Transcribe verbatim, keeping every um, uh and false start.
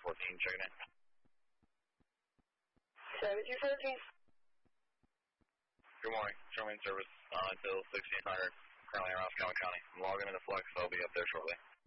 fourteen, checking in. seventeen fourteen. Good morning. Show me in service uh, until sixteen hundred. Currently in Roscommon County. I'm logging into Flex, so I'll be up there shortly.